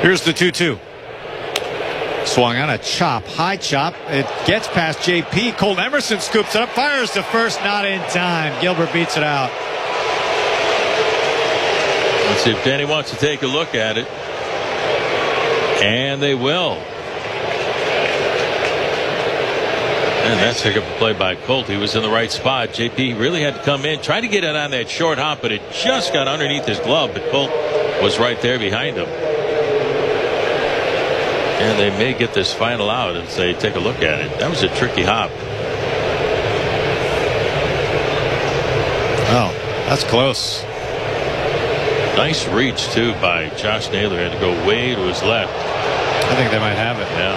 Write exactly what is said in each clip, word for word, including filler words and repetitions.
Here's the two two. Swung on a chop, high chop. It gets past J P. Colt Emerson scoops it up, fires to first, not in time. Gilbert beats it out. Let's see if Danny wants to take a look at it. And they will. And that's a good play by Colt. He was in the right spot. J P really had to come in, try to get it on that short hop, but it just got underneath his glove. But Colt was right there behind him. And they may get this final out and say, take a look at it. That was a tricky hop. Oh, that's close. Nice reach, too, by Josh Naylor. Had to go way to his left. I think they might have it. Yeah.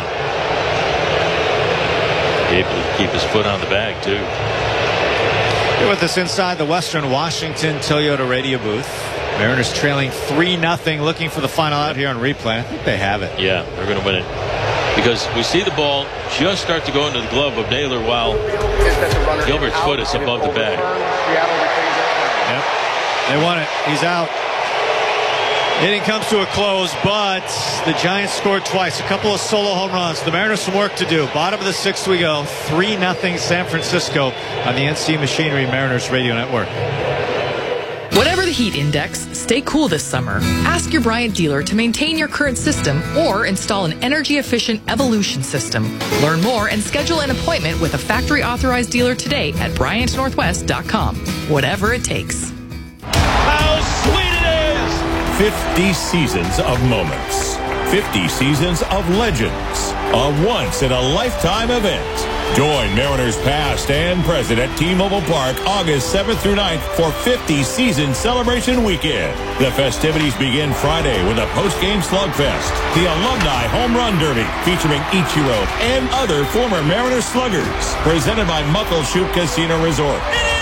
Able to keep his foot on the bag, too. Here with us inside the Western Washington Toyota radio booth. Mariners trailing three nothing, looking for the final out here on replay. I think they have it. Yeah, they're going to win it. Because we see the ball just start to go into the glove of Naylor while Gilbert's foot is above the bag. Yep. They won it. He's out. Inning comes to a close, but the Giants scored twice. A couple of solo home runs. The Mariners some work to do. Bottom of the sixth we go. three nothing San Francisco on the N C Machinery Mariners Radio Network. Whatever the heat index, stay cool this summer. Ask your Bryant dealer to maintain your current system or install an energy-efficient Evolution system. Learn more and schedule an appointment with a factory-authorized dealer today at Bryant Northwest dot com. Whatever it takes. How sweet it is! fifty seasons of moments. fifty seasons of legends. A once-in-a-lifetime event. Join Mariners past and present at T-Mobile Park August seventh through ninth for fifty season celebration weekend. The festivities begin Friday with a post-game slugfest, the Alumni Home Run Derby featuring Ichiro and other former Mariners sluggers, presented by Muckleshoot Casino Resort.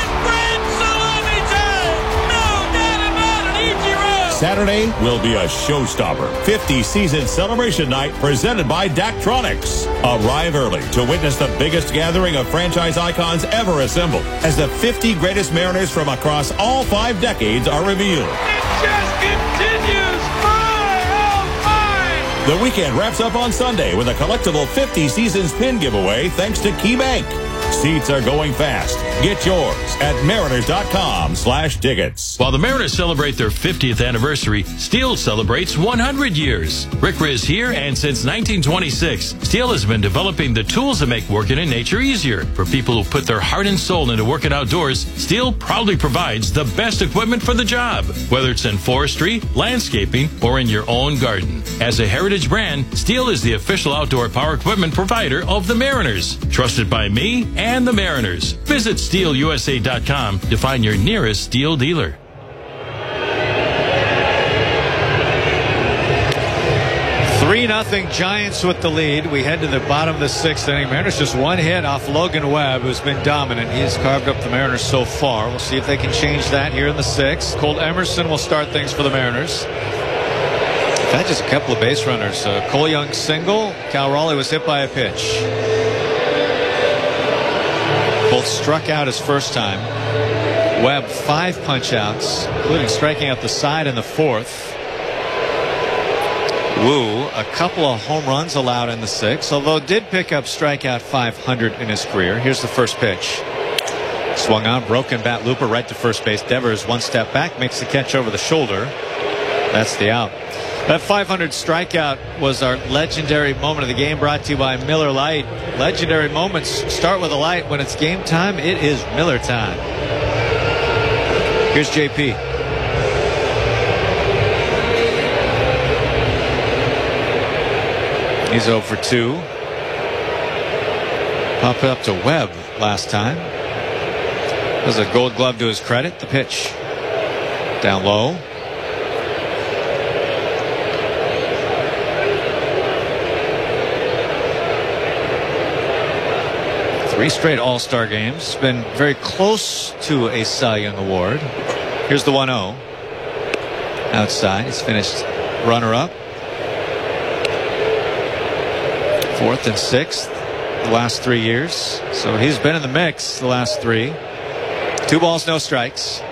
Saturday will be a showstopper. fifty season celebration night presented by Daktronics. Arrive early to witness the biggest gathering of franchise icons ever assembled as the fifty greatest Mariners from across all five decades are revealed. It just continues. Fine, oh, fine. The weekend wraps up on Sunday with a collectible fifty seasons pin giveaway thanks to KeyBank. Seats are going fast. Get yours at Mariners dot com slash tickets. While the Mariners celebrate their fiftieth anniversary, Steel celebrates one hundred years. Rick Riz here, and since nineteen twenty-six, Steel has been developing the tools that make working in nature easier. For people who put their heart and soul into working outdoors, Steel proudly provides the best equipment for the job, whether it's in forestry, landscaping, or in your own garden. As a heritage brand, Steel is the official outdoor power equipment provider of the Mariners. Trusted by me and the Mariners. Visit Steel U S A dot com to find your nearest Steel dealer. three nothing Giants with the lead. We head to the bottom of the sixth inning. Mariners just one hit off Logan Webb, who's been dominant. He has carved up the Mariners so far. We'll see if they can change that here in the sixth. Colt Emerson will start things for the Mariners. In fact, just a couple of base runners. Uh, Cole Young single. Cal Raleigh was hit by a pitch. Colt struck out his first time. Webb five punch outs, including striking out the side in the fourth. Wu, a couple of home runs allowed in the sixth, although did pick up strikeout five hundred in his career. Here's the first pitch. Swung on, broken bat looper right to first base. Devers one step back, makes the catch over the shoulder. That's the out. That five hundred strikeout was our legendary moment of the game, brought to you by Miller Lite. Legendary moments start with a light. When it's game time, it is Miller time. Here's J P. He's oh for two. Pop it up to Webb last time. There's a gold glove to his credit. The pitch. Down low. Three straight All-Star games. Been very close to a Cy Young Award. Here's the one oh. Outside. He's finished runner-up. Fourth and sixth the last three years. So he's been in the mix the last three. Two balls, no strikes.